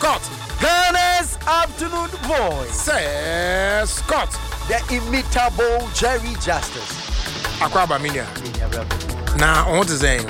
Scott. Ghana's afternoon voice. Say Scott. The imitable Jerry Justice. Akwaba Media. Now, what is saying?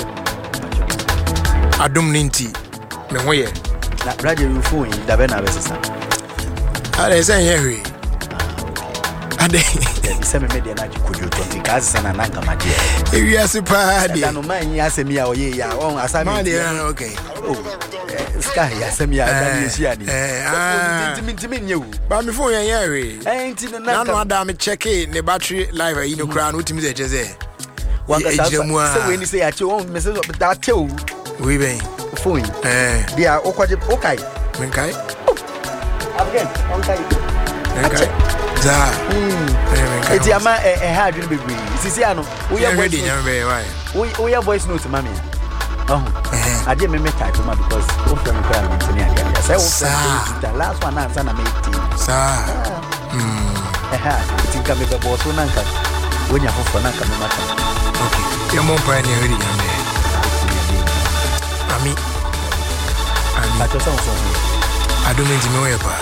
Adum Ninti. Me hoye. Na radio you phone da be na be sesa. They say here. Ade. They say me media na jikojo to because sana na nka madia. Ewi asipa de. Da no man yi asemi a oye ya won asami. Okay. Sky asemi a da ni esi ani. Ntimi nyewu. Ba me phone here. Enti na no ada me check ne battery live yi no kra no utimi ze cheze. Wanga sa we ni say ya che won message da tew. We ben. Phone. Dia okwaje okay. Menkai. Again, okay. Menkai. Za. Eti ama ha adwene bebre. Sisi ano. We are ready nyambe why. We are voice note mami. Ade me type ma because o from me kwa me tini ade. Say o the last one answer na me ti. Sa. Tinka me be boss na nka. Wonya fofo na nka me mata. Okay. Your mom pa ni ready nyambe. Ami. Pato so. I don't mean to know about.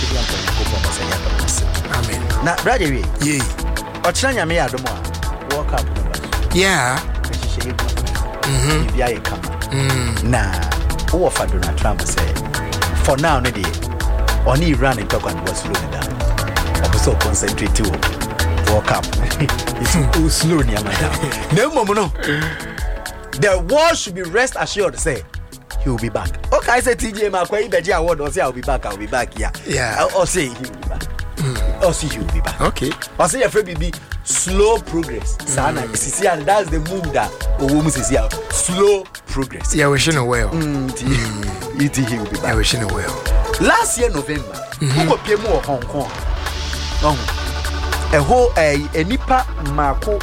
Amen. Na brother we. Yeah. Ochira nyame ya adomo a. Walk up. Yeah. Bia ye kama. Na wo fa Donald Trump say for now no dey. Oni Iran talk and was slow down. Also concentrate to walk up. It's too slow near my down. No momo no. The war should be rest assured say he will be back. Okay, I said TJ Makwa Beji award or say I'll be back. Yeah. I'll say he will be back. I'll see he will be back. Okay. I'll say your friend be slow progress. Sana sisi and that's the move that Owomu sisi out. Slow progress. Yeah, we shouldn't well. He will be back. Yeah, we shouldn't well. Last year November, who got pay more Hong Kong. A whole nipa mako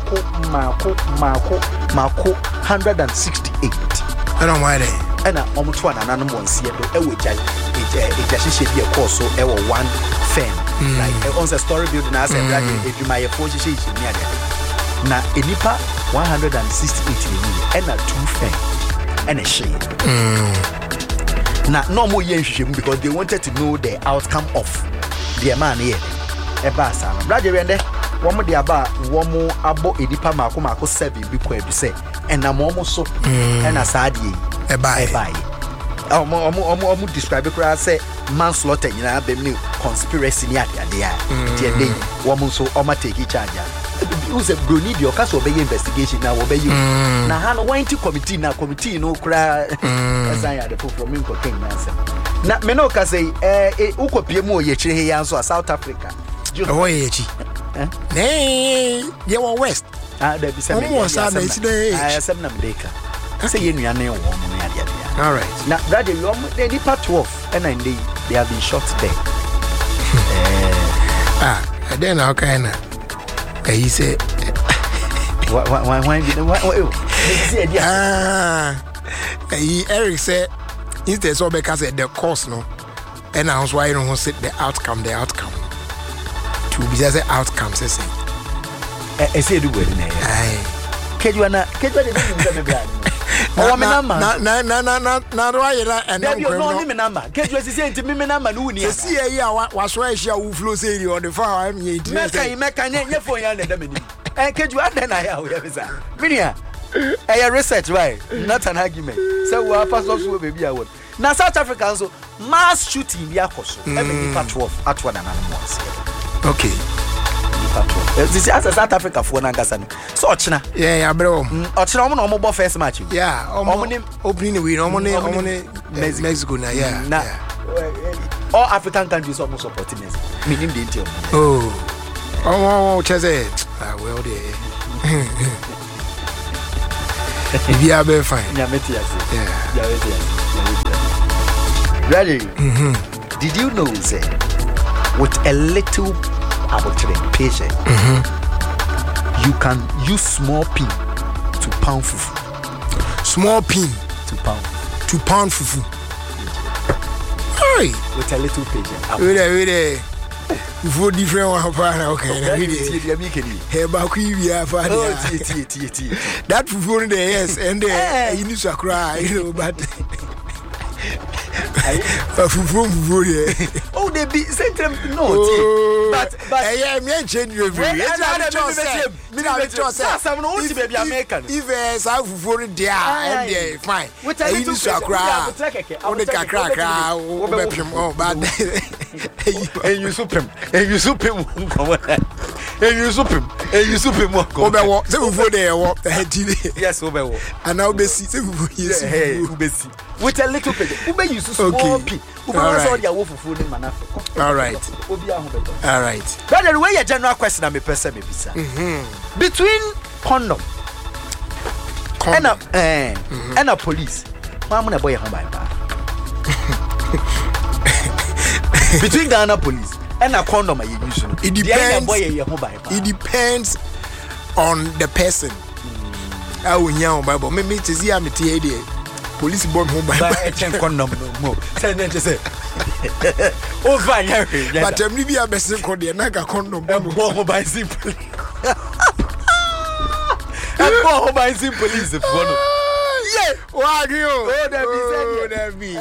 168. I don't mind it. And almost one and one see which I should be a course so one fan. Like on the story building as a if you my position near there. Now a nipa 168 and a 2 fan and a shade. Now no more yen because they wanted to know the outcome of the man here. A bass and brother and one more the about one more about a nipa mako 7 because you say and I'm almost so and a sadi. Bye. Describe it as say manslaughter, you know, be conspiracy near there. Day, woman so take each other. Who's a Bruni, your cast obey investigation now obey you. Now, Hannah went to committee now, committee no cry as I had a proof from him for King Nansen. Now, Menoka say, Uko Piemo, ye answer South Africa. Oh, ye, nay, you are West. There be some more Sundays. I am some Baker. Say you are near one. All right. Now, brother, they did part 12 and then they have been shot there. And then how can he say, Eric said, instead, so because the course, no, and I was why you don't set the outcome. To be the outcome, say, I say, do it. Can you not get the number? And then you know me number. Get you say to me number. No, you see, was why she will flow say on the farm. You make for you. And can you add then I have Minia, a research, right? Not an argument. So we are past also baby. I would now South Africa so mass shooting the Akoso. Every part 12 at one and once. Okay. This is South Africa for Nangasano. So, Ochina. Yeah, bro. Ochina, no first match. Yeah, opening the win, Mexico. Yeah. All African countries almost supporting us. Meaning the India. Oh, Chese. Well, there. If you are very fine. Yeah. Ready? Did you know, say, with a little patient, you can use small pin to pound fufu. Small pin to pound fufu. Hey, with a little patient. Really. Four different one. Okay. That fufu in the yes, and you need to cry, but. Fufu yeah. Oh, they be same time no. But yeah, me change you every. Baby American. If fufu there and fine. You need to cry. Only cry. Oh, bad. And you soup him. And you soup him. And you soup him. And you soup him. Obewo. Say fufu there walk. Yes, Obewo. And now Bessie. Say fufu yes. Hey, Bessie. With a little bit. Ube you small pea. Ube was all your wolf food in Manafo. All right. All right. By the way, a general question I'm a person between condom and a police. Why am I boy home by between Ghana police and a condom, it depends on the person. I will hear Bible. Maybe to see I'm a TAD. Police bomb home by condom no more. Say, oh, fine, but maybe I'm best called the Naga condom bomb by simply. I'm home by simple police. Yeah, why do you? Oh, that be.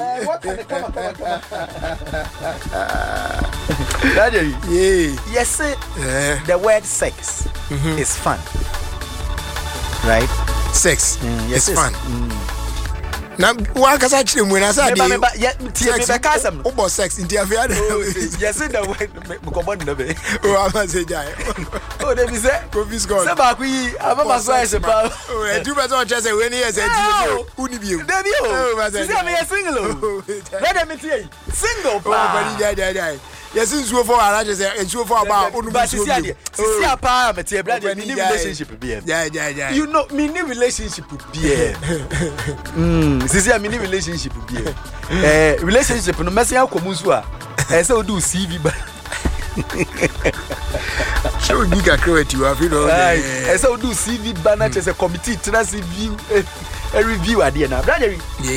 Yes, the word sex is fun, right? Sex is fun. Now, why can I tell you when I said, sex in the affair? Yes, the word. Oh, I must say, oh, there is a Kofi's gone. Sabaki, I'm a size about. Oh, two better just say when he has said, Unibio. Let me tell you, single. Yes, since you for I just say, and so far about relationship. Yeah. You know, mini relationship. Sisi a mini relationship relationship no message akomusu a say do CV ba show big accurate you have you know say do CV ba na say committee trust review a review ade na brother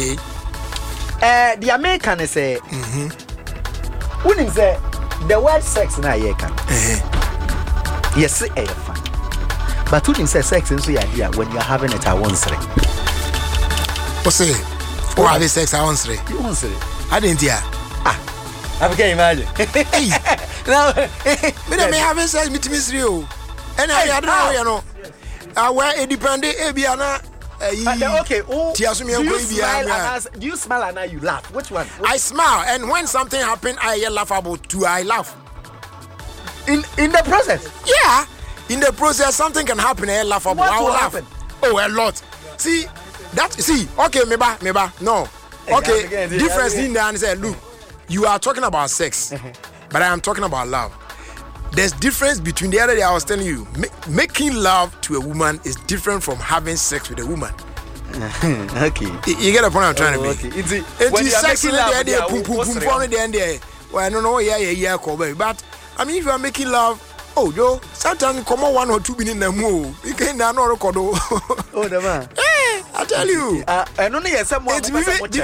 the American say unim say the word sex na ye can yes say fun but unim say sex so ya dia when you are having it I won't say what's it? Oh, have sex? I won't say. You won't say. I didn't hear. I can't imagine. Now, me having sex with Miss Rio, and I don't know, you know. Where it depended, Ebiana. Okay. Oh, do you smile and now you laugh? Which one? I smile, and when something happens, I laugh about too. I laugh. In the process? Yeah. In the process, something can happen, and I laugh about. What will happen? Oh, a lot. See. Okay, meba, no. Okay, difference in there and say, look, you are talking about sex, but I am talking about love. There's difference between the other day I was telling you, making love to a woman is different from having sex with a woman. Okay. You get the point I'm trying to make. Okay. It's sex in the idea, pum, well, I don't know, yeah, but I mean, if you are making love, oh, yo, sometimes come on 1 or 2 minutes in the move. You can't know record. Oh, the man. I tell you. And only someone. Oh,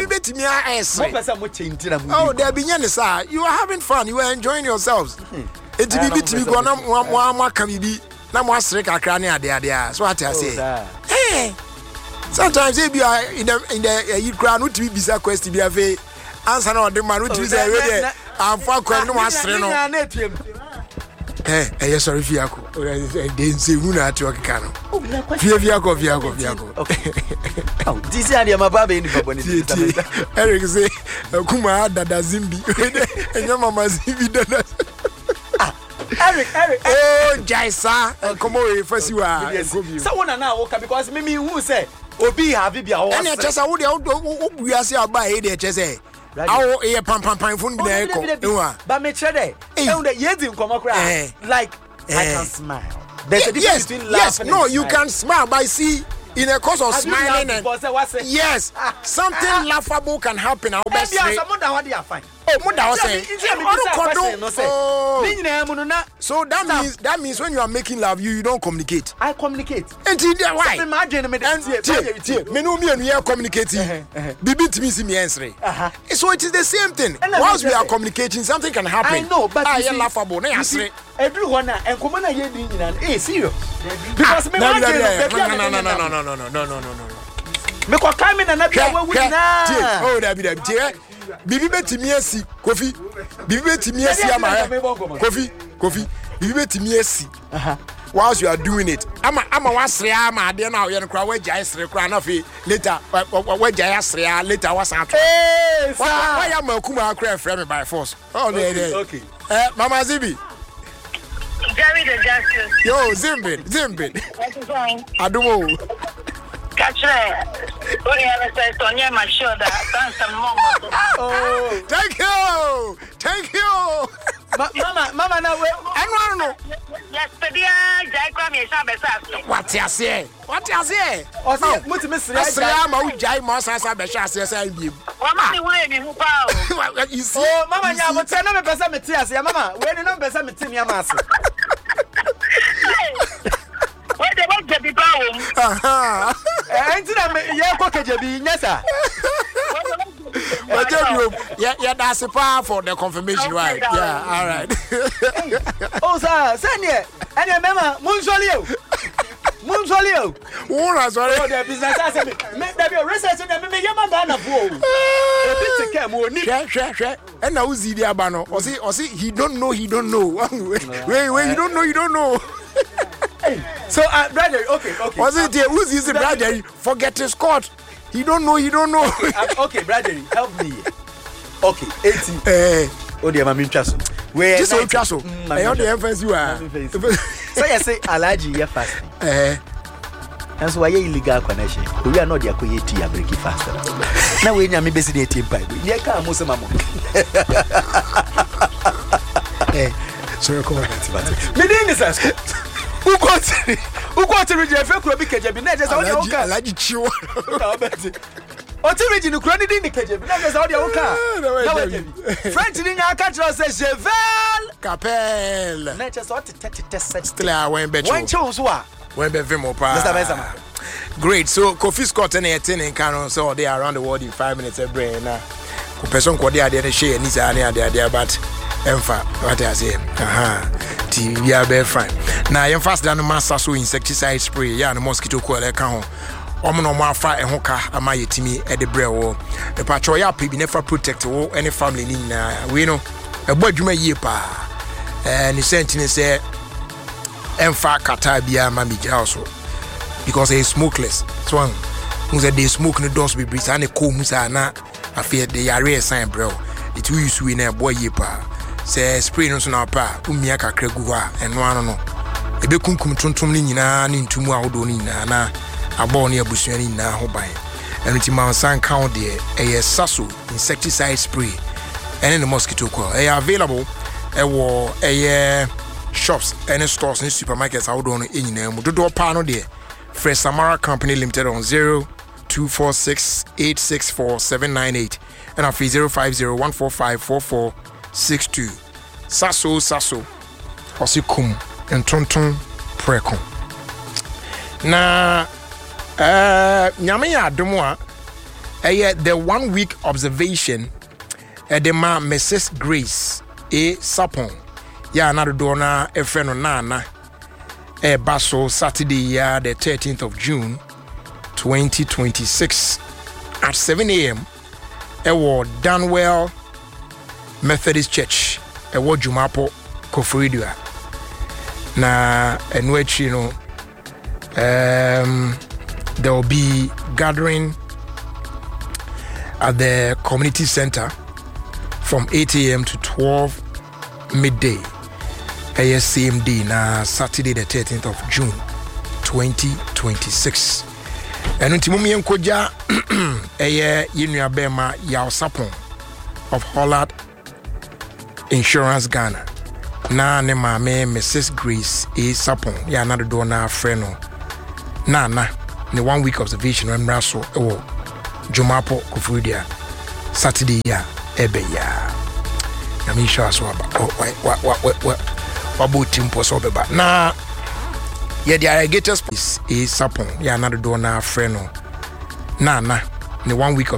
there be sir. You are having fun. You are enjoying yourselves. It's be gonna be na mo asre kakra ne ade so what I say. Hey. Sometimes if you are in the you crowd no to be bisa question be ave answer na the man to say we there am for kwa no asre no. Yes, sorry, Fiaco. Didn't say who not to a cano. Fiaco. Okay. Oh, this is my baby in the Eric say, Kuma Dada Zimbi, and your mama Zimbi Dada. Eric. Oh, Jaisa, come over first you are. Someone now woke up because Mimi who said, Obi have it be our and just I would we are say by here, just say. Our ear pam phone be there. But me chede. Like I can smile. There's a difference between laughing and no, you can smile, but see, in a course of smiling and yes, something laughable can happen. I'll best say. So that means when you are making love, you don't communicate. I communicate. And why? Imagine me communicating. Bibi to me see me answering. So it is the same thing. Once we are communicating, something can happen. I know, but I am laughable. Everyone and come on, hey, serious. Because me no. Me ko come in and oh, that be bibi betimi asi Kofi bibi betimi asi ama Kofi bibi betimi asi whilst you are doing it ama wasre ama ade na wo kra wagya esre kra na fe later wagya asre later wasan to why am akuma kra frame by force okay Mama Zibi Jerry the Justice. Yo, Zimbin. What is going? Adumo. Catch that. What you have said, Sonia, my shoulder. Some more. Oh, thank you. Mama, now I don't know. Yesterday, Jack Rammy is a What you say? Oh, what you miss? I Jai Mossa Sabashas, I give. You see, oh, Mama, yeah, but I never pass me tears, Mama. When you know, pass me to me, Master. What the fuck did you do? I didn't hear Cockajabby, yes, sir. Yeah, that's a power for the confirmation, right? Yeah, all right. Oh, sir, send you. And your mama, Munsolio. Oh, sorry. The business has made that your research and make your man of war. Share. And now Zidia Bano, or see, he don't know. Wait, you don't know. So, brother, okay. Was it who's using brother? Forget his court. He don't know. Okay, brother, help me. Okay, 18. Oh, dear, I'm interested. Where is it? I only emphasize you are. So, I say, Alaji, you're fast. That's why you're illegal connection. We are not your tea, I break it faster. Now, when you're busy, team pipe. Yeah, come, Musama. So, you're calling it. The name is who got to read your friend? Alaji Chiwa. O ti reji ni kura ni din ni keje bi na be Saudi Arabia. French ni nya ka tro say Cheval Capel. Na che so tete still I went bet you. When choose wa. When be vimo pa. Great. So Kofi Scott and 18 in Canon so they are around the world in 5 minutes every na. Ko person ko dey ade share ni za na ade but emfa what I say. Ti we are be fine. Na yen fast than master so insecticide spray ya no mosquito coil e ka ho. Omo mo afa ehho ka ama yetimi e de bre wo e pa cho ya pe bi never protect wo any family ni na we no e bo adwuma yie pa ni sentine say emfa kata bia ma mi ja so because it is smokeless so who say they smoke no dust be breeze and e ko mu sa na afia de yare sign bro it we use we na boy yie pa say spray no so na pa umia kakra gu ho a eno ano no e be kunkum tontom ni nyina ni ntumu ahodo ni nyina na abon ne abusuani na ho ban enu ti man san count there a saso insecticide spray and the mosquito coil available wo shops and stores and supermarkets out on enyina mu dodo pa no there Fresh Samara Company Limited on 0246864798 and on 05014544462 saso osikum entonton preko na nyame ya adomo a the 1 week observation the ma Mrs. Grace Sapon ya na do na efreno na baso Saturday ya the 13th of June 2026 at 7 a.m. ewo Danwell Methodist Church ewo Jumapo Koforidua na enwechi no there will be gathering at the community center from 8 a.m. to 12 midday. Same day na Saturday the 13th of June 2026. And untimumi enkoja yinua bema Yao Sapon of Hollard Insurance Ghana. Na ne mame Mrs. Grace Sapon ya na do na freno. Na the 1 week observation when Raso Jumapo Kofudia Saturday ya ebe ya na mi sure so what timpo so beba na ye the irrigators is Sapon ya na do na freno na the 1 week of